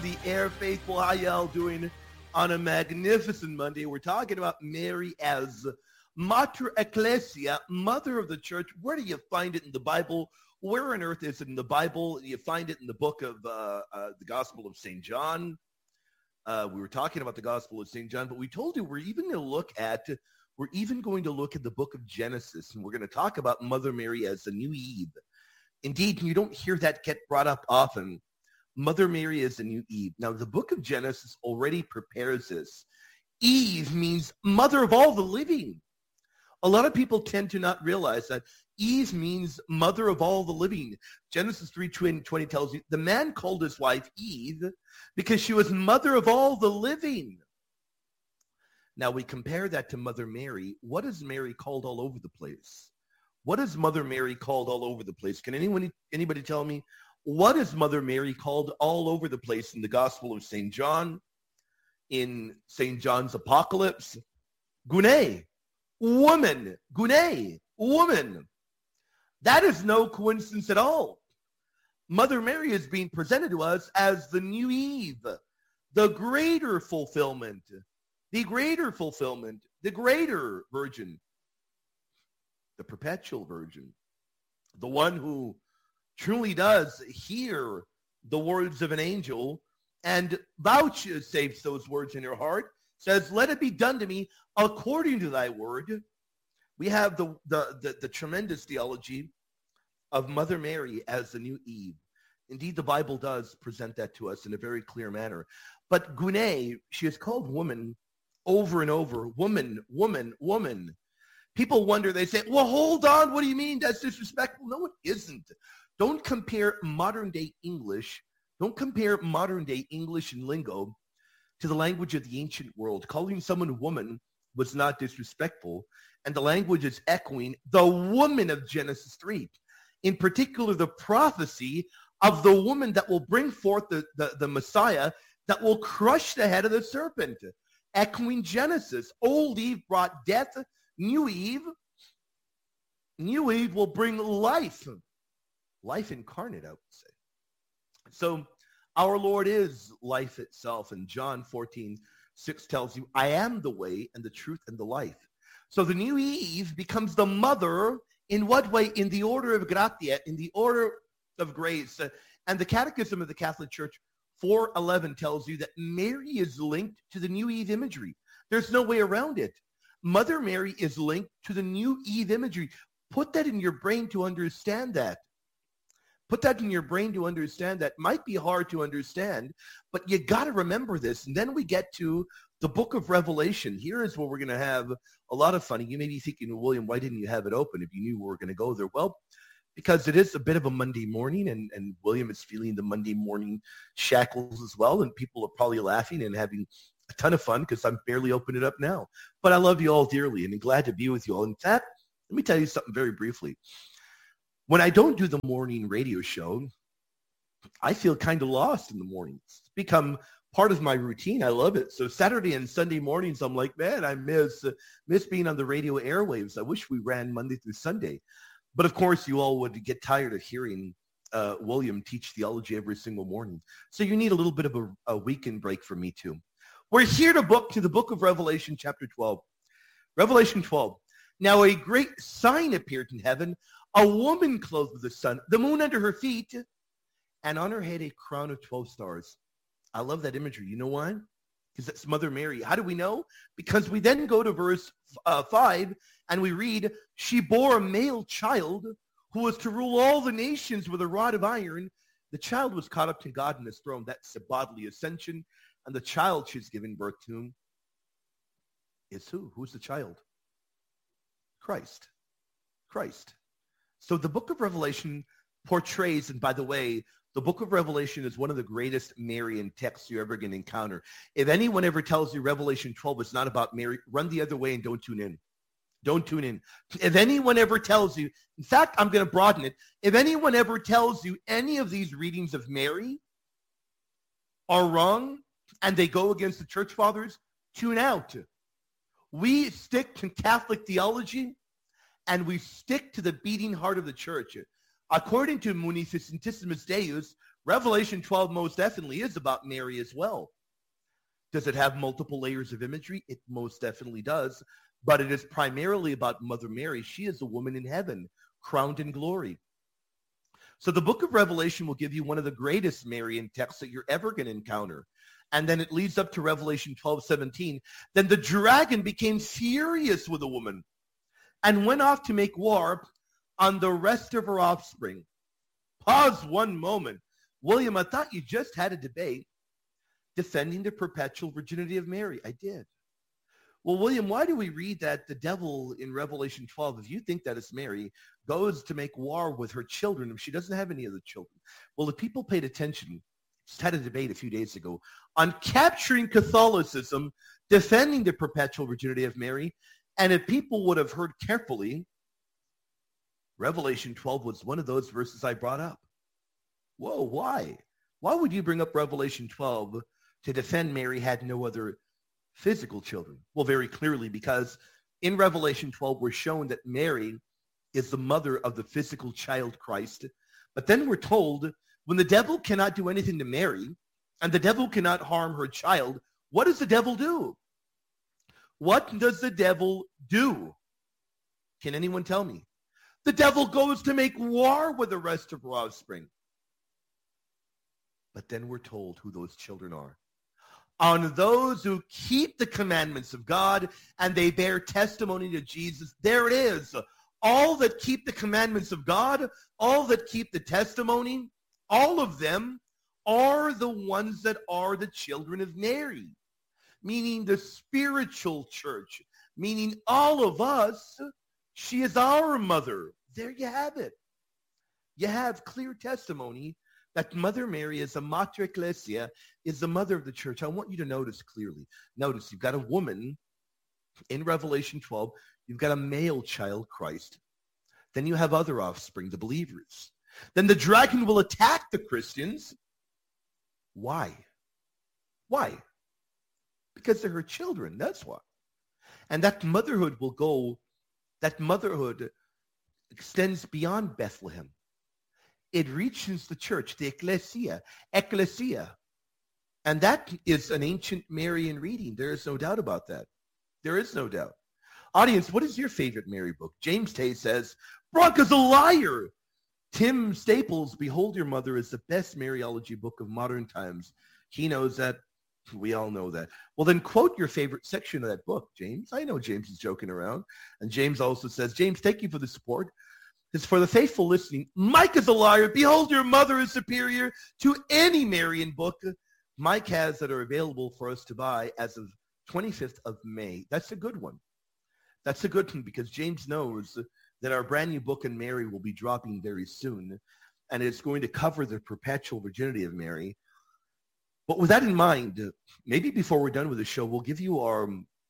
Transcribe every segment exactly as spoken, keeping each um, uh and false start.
The Air Faithful, how y'all doing on a magnificent Monday? We're talking about Mary as Mater Ecclesia, Mother of the Church. Where do you find it in the Bible? Where on earth is it in the Bible? You find it in the book of uh, uh, the Gospel of Saint John. Uh, we were talking about the Gospel of Saint John, but we told you we're even going to look at, we're even going to look at the book of Genesis, and we're going to talk about Mother Mary as the new Eve. Indeed, you don't hear that get brought up often. Mother Mary is the new Eve. Now, the book of Genesis already prepares this. Eve means mother of all the living. A lot of people tend to not realize that Eve means mother of all the living. Genesis three twenty tells you the man called his wife Eve because she was mother of all the living. Now, we compare that to Mother Mary. What is Mary called all over the place? What is Mother Mary called all over the place? Can anyone, anybody tell me? What is Mother Mary called all over the place in the Gospel of Saint John, in Saint John's Apocalypse? Gune, woman, Gune, woman. That is no coincidence at all. Mother Mary is being presented to us as the new Eve, the greater fulfillment, the greater fulfillment, the greater virgin, the perpetual virgin, the one who truly does hear the words of an angel and vouchsafes those words in her heart, says, let it be done to me according to thy word. We have the, the, the, the tremendous theology of Mother Mary as the new Eve. Indeed, the Bible does present that to us in a very clear manner. But Gune, she is called woman over and over. Woman, woman, woman. People wonder, they say, well, hold on, what do you mean? That's disrespectful. No, it isn't. Don't compare modern-day English, don't compare modern-day English and lingo to the language of the ancient world. Calling someone a woman was not disrespectful, and the language is echoing the woman of Genesis three. In particular, the prophecy of the woman that will bring forth the, the, the Messiah that will crush the head of the serpent. Echoing Genesis. Old Eve brought death. New Eve, New Eve will bring life. Life incarnate, I would say. So our Lord is life itself. And John fourteen six tells you, I am the way and the truth and the life. So the new Eve becomes the mother in what way? In the order of gratia, in the order of grace. And the Catechism of the Catholic Church four eleven tells you that Mary is linked to the new Eve imagery. There's no way around it. Mother Mary is linked to the new Eve imagery. Put that in your brain to understand that. Put that in your brain to understand that. Might be hard to understand, but you got to remember this. And then we get to the book of Revelation. Here is where we're going to have a lot of fun. You may be thinking, William, why didn't you have it open if you knew we were going to go there? Well, because it is a bit of a Monday morning, and, and William is feeling the Monday morning shackles as well, and people are probably laughing and having a ton of fun because I'm barely opening it up now. But I love you all dearly, and I'm glad to be with you all. In fact, let me tell you something very briefly. When I don't do the morning radio show, I feel kind of lost in the mornings. It's become part of my routine. I love it. So Saturday and Sunday mornings, I'm like, man, I miss uh, miss being on the radio airwaves. I wish we ran Monday through Sunday. But of course, you all would get tired of hearing uh, William teach theology every single morning. So you need a little bit of a, a weekend break from me too. We're here to book to the book of Revelation, chapter twelve. Revelation twelve. Now a great sign appeared in heaven, a woman clothed with the sun, the moon under her feet, and on her head a crown of twelve stars. I love that imagery. You know why? Because that's Mother Mary. How do we know? Because we then go to verse uh, five, and we read, she bore a male child who was to rule all the nations with a rod of iron. The child was caught up to God in his throne. That's the bodily ascension. And the child she's giving birth to is who? Who's the child? Christ. Christ. So the book of Revelation portrays, and by the way, the book of Revelation is one of the greatest Marian texts you're ever going to encounter. If anyone ever tells you Revelation twelve is not about Mary, run the other way and don't tune in. Don't tune in. If anyone ever tells you, in fact, I'm going to broaden it. If anyone ever tells you any of these readings of Mary are wrong and they go against the church fathers, tune out. We stick to Catholic theology and we stick to the beating heart of the church. According to Munificentissimus Deus, Revelation twelve most definitely is about Mary as well. Does it have multiple layers of imagery? It most definitely does. But it is primarily about Mother Mary. She is a woman in heaven, crowned in glory. So the book of Revelation will give you one of the greatest Marian texts that you're ever going to encounter. And then it leads up to Revelation twelve seventeen. Then the dragon became furious with the woman and went off to make war on the rest of her offspring. Pause one moment. William, I thought you just had a debate defending the perpetual virginity of Mary. I did. Well, William, why do we read that the devil in Revelation twelve, if you think that it's Mary, goes to make war with her children if she doesn't have any other children? Well, if people paid attention, just had a debate a few days ago on capturing Catholicism, defending the perpetual virginity of Mary, and if people would have heard carefully, Revelation twelve was one of those verses I brought up. Whoa, why? Why would you bring up Revelation twelve to defend Mary had no other physical children? Well, very clearly, because in Revelation twelve, we're shown that Mary is the mother of the physical child Christ. But then we're told when the devil cannot do anything to Mary and the devil cannot harm her child, what does the devil do? What does the devil do? Can anyone tell me? The devil goes to make war with the rest of her offspring. But then we're told who those children are. On those who keep the commandments of God and they bear testimony to Jesus. There it is. All that keep the commandments of God, all that keep the testimony, all of them are the ones that are the children of Mary, meaning the spiritual church, meaning all of us. She is our mother. There you have it. You have clear testimony that Mother Mary is a Mater Ecclesia, is the mother of the church. I want you to notice clearly. Notice you've got a woman in Revelation twelve. You've got a male child, Christ. Then you have other offspring, the believers. Then the dragon will attack the Christians. Why? Why? Because they're her children. That's why. And that motherhood will go, that motherhood extends beyond Bethlehem. It reaches the church, the ecclesia, ecclesia. And that is an ancient Marian reading. There is no doubt about that. There is no doubt. Audience, what is your favorite Mary book? James Tay says, Brock is a liar. Tim Staples, Behold Your Mother is the best Mariology book of modern times. He knows that. We all know that. Well, then quote your favorite section of that book, James. I know James is joking around. And James also says, James, thank you for the support. It's for the faithful listening. Mike is a liar. Behold, Your Mother is superior to any Marian book Mike has that are available for us to buy as of twenty-fifth of May. That's a good one. That's a good one because James knows that our brand new book on Mary will be dropping very soon. And it's going to cover the perpetual virginity of Mary. But with that in mind, maybe before we're done with the show, we'll give you our,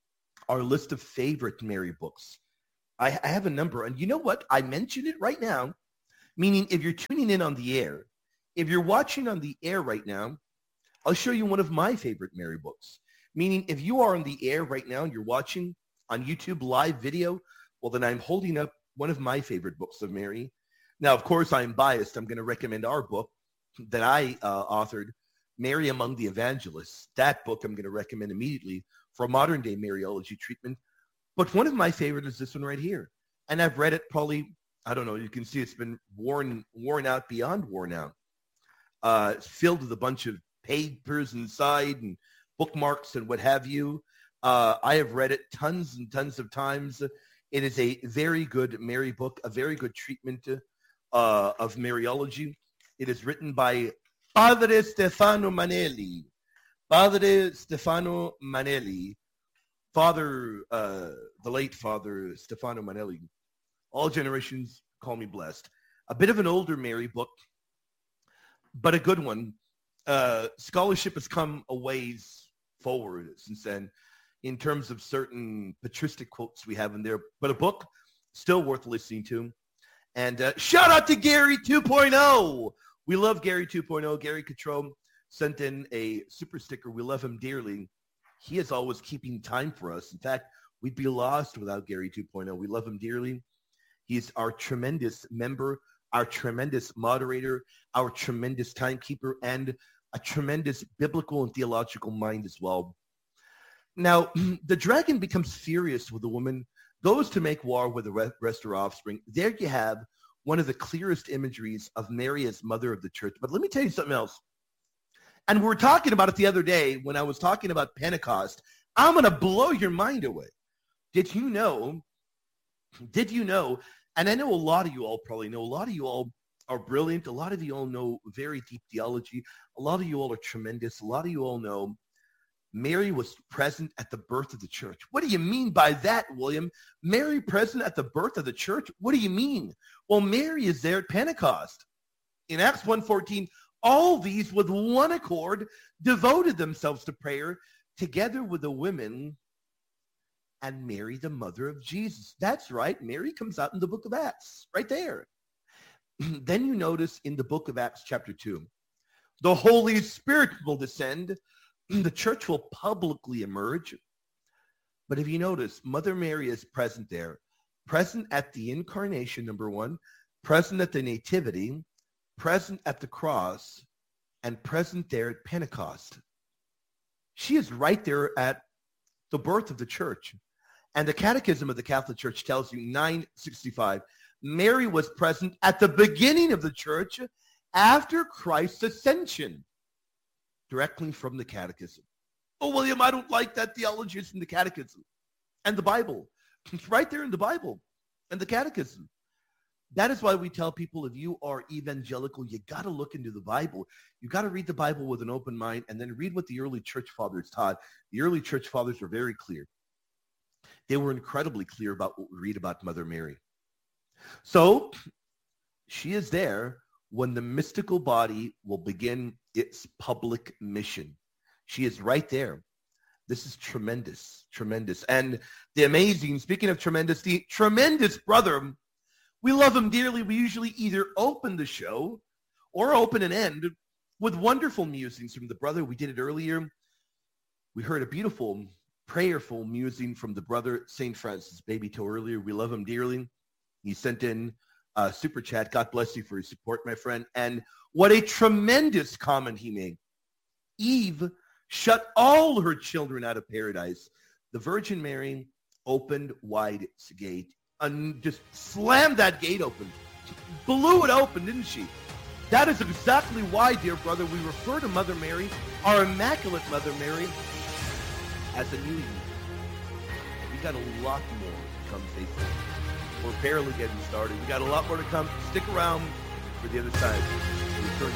our list of favorite Mary books. I, I have a number. And you know what? I mentioned it right now, meaning if you're tuning in on the air, if you're watching on the air right now, I'll show you one of my favorite Mary books. Meaning if you are on the air right now and you're watching on YouTube live video, well, then I'm holding up one of my favorite books of Mary. Now, of course, I'm biased. I'm going to recommend our book that I uh, authored, Mary Among the Evangelists. That book I'm going to recommend immediately for a modern-day Mariology treatment. But one of my favorites is this one right here. And I've read it probably, I don't know, you can see it's been worn, worn out beyond worn out. Uh, it's filled with a bunch of papers inside and bookmarks and what have you. Uh, I have read it tons and tons of times. It is a very good Mary book, a very good treatment uh, of Mariology. It is written by Padre Stefano Manelli. Padre Stefano Manelli. Father, uh, the late Father Stefano Manelli. All generations call me blessed. A bit of an older Mary book, but a good one. Uh, scholarship has come a ways forward since then in terms of certain patristic quotes we have in there, but a book still worth listening to. And uh, shout out to Gary two point oh. We love Gary two point oh. Gary Cottrell sent in a super sticker. We love him dearly. He is always keeping time for us. In fact, we'd be lost without Gary two point oh. We love him dearly. He's our tremendous member our tremendous moderator, our tremendous timekeeper, and a tremendous biblical and theological mind as well. Now, the dragon becomes furious with the woman, goes to make war with the rest of her offspring. There you have one of the clearest imageries of Mary as mother of the church. But let me tell you something else. And we were talking about it the other day when I was talking about Pentecost. I'm going to blow your mind away. Did you know, did you know, and I know a lot of you all probably know, a lot of you all are brilliant. A lot of you all know very deep theology. A lot of you all are tremendous. A lot of you all know Mary was present at the birth of the church. What do you mean by that, William? Mary present at the birth of the church? What do you mean? Well, Mary is there at Pentecost. In Acts one fourteen, all these with one accord devoted themselves to prayer together with the women and Mary, the mother of Jesus. That's right. Mary comes out in the book of Acts, right there. Then you notice in the book of Acts chapter two, the Holy Spirit will descend. The church will publicly emerge. But if you notice, Mother Mary is present there, present at the incarnation, number one, present at the nativity, present at the cross, and present there at Pentecost. She is right there at the birth of the church. And the Catechism of the Catholic Church tells you, nine sixty-five, Mary was present at the beginning of the church after Christ's ascension. Directly from the Catechism. Oh, William, I don't like that theology. It's in the Catechism and the Bible. It's right there in the Bible and the Catechism. That is why we tell people, if you are evangelical, you got to look into the Bible. You got to read the Bible with an open mind and then read what the early church fathers taught. The early church fathers were very clear. They were incredibly clear about what we read about Mother Mary. So she is there when the mystical body will begin its public mission. She is right there. This is tremendous, tremendous. And the amazing, speaking of tremendous, the tremendous brother, we love him dearly. We usually either open the show or open and end with wonderful musings from the brother. We did it earlier. We heard a beautiful, prayerful musing from the brother, Saint Francis Babytoe, earlier. We love him dearly. He sent in Uh, super chat. God bless you for your support, my friend. And what a tremendous comment he made. Eve shut all her children out of paradise. The Virgin Mary opened wide its gate and just slammed that gate open. Blew it open, didn't she? That is exactly why, dear brother, we refer to Mother Mary, our Immaculate Mother Mary, as a new Eve. We got a lot more to come, faithful. We're barely getting started. We got a lot more to come. Stick around for the other side.